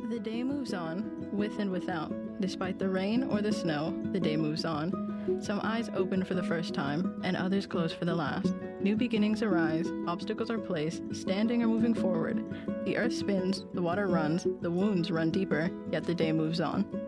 The day moves on, with and without. Despite the rain or the snow, the day moves on. Some eyes open for the first time, and others close for the last. New beginnings arise, obstacles are placed, standing or moving forward. The earth spins, the water runs, the wounds run deeper, yet the day moves on.